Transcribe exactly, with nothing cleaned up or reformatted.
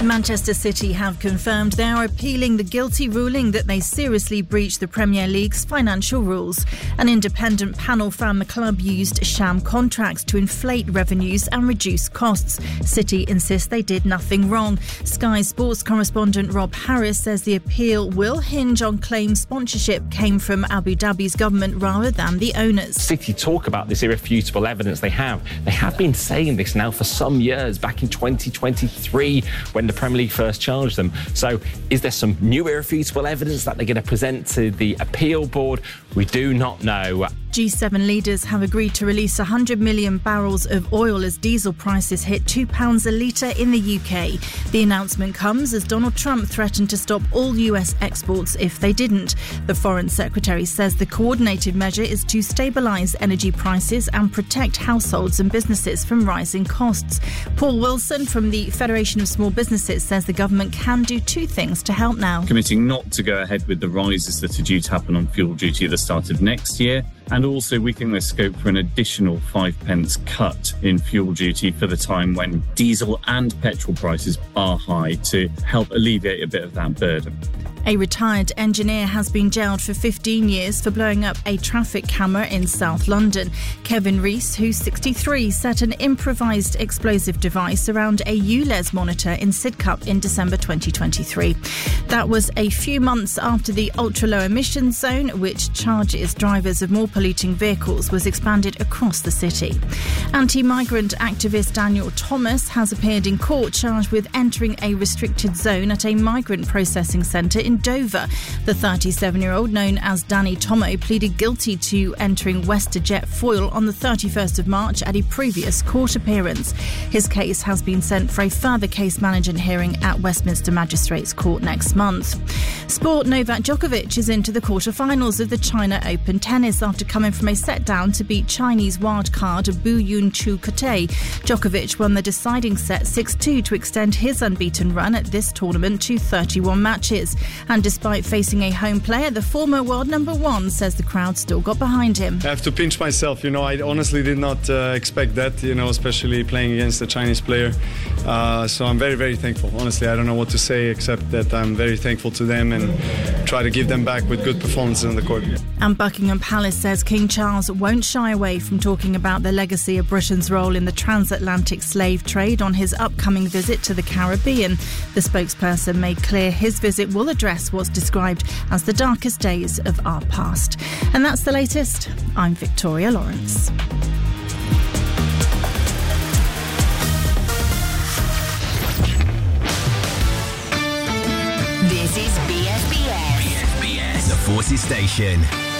Manchester City have confirmed they are appealing the guilty ruling that they seriously breached the Premier League's financial rules. An independent panel found the club used sham contracts to inflate revenues and reduce costs. City insists they did nothing wrong. Sky Sports correspondent Rob Harris says the appeal will hinge on claims sponsorship came from Abu Dhabi's government rather than the owners. City talk about this irrefutable evidence they have. They have been saying this now for some years, back in twenty twenty-three when the Premier League first charged them. So is there some new irrefutable evidence that they're going to present to the appeal board? We do not know. G seven leaders have agreed to release one hundred million barrels of oil as diesel prices hit two pounds a litre in the U K. The announcement comes as Donald Trump threatened to stop all U S exports if they didn't. The Foreign Secretary says the coordinated measure is to stabilise energy prices and protect households and businesses from rising costs. Paul Wilson from the Federation of Small Businesses says the government can do two things to help now. Committing not to go ahead with the rises that are due to happen on fuel duty at the start of next year. And also, we think there's scope for an additional five pence cut in fuel duty for the time when diesel and petrol prices are high to help alleviate a bit of that burden. A retired engineer has been jailed for fifteen years for blowing up a traffic camera in South London. Kevin Rees, who's sixty-three, set an improvised explosive device around a U L E Z monitor in Sidcup in December twenty twenty-three. That was a few months after the ultra-low emissions zone, which charges drivers of more polluting vehicles, was expanded across the city. Anti-migrant activist Daniel Thomas has appeared in court charged with entering a restricted zone at a migrant processing centre in Dover. The thirty-seven-year-old, known as Danny Tomo, pleaded guilty to entering WestJet Foyle on the thirty-first of March at a previous court appearance. His case has been sent for a further case management hearing at Westminster Magistrates Court next month. Sport. Novak Djokovic is into the quarter-finals of the China Open Tennis after coming from a set-down to beat Chinese wildcard Bu Yun-Chu Kate. Djokovic won the deciding set six two to extend his unbeaten run at this tournament to thirty-one matches. And despite facing a home player, the former world number one says the crowd still got behind him. I have to pinch myself, you know, I honestly did not uh, expect that, you know, especially playing against a Chinese player. Uh, so I'm very, very thankful. Honestly, I don't know what to say except that I'm very thankful to them and try to give them back with good performances on the court. And Buckingham Palace says King Charles won't shy away from talking about the legacy of Britain's role in the transatlantic slave trade on his upcoming visit to the Caribbean. The spokesperson made clear his visit will address what's described as the darkest days of our past. And that's the latest. I'm Victoria Lawrence. This is B S B S. B S B S, the Forces Station.